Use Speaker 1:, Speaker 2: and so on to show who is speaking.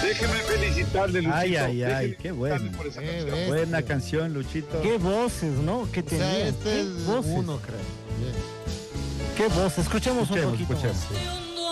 Speaker 1: Déjeme felicitarle, Luchito.
Speaker 2: Ay,
Speaker 1: Déjeme
Speaker 2: qué
Speaker 1: felicitarle
Speaker 2: bueno.
Speaker 1: por esa canción.
Speaker 2: Buena canción, Luchito.
Speaker 3: Qué voces, ¿no? Que
Speaker 4: O sea,
Speaker 3: tenía.
Speaker 4: este
Speaker 3: ¿Qué
Speaker 4: es
Speaker 3: voces?
Speaker 4: uno, creo. Bien.
Speaker 3: Qué voz. Escuchemos un poquito
Speaker 2: Escuchemos.
Speaker 3: más.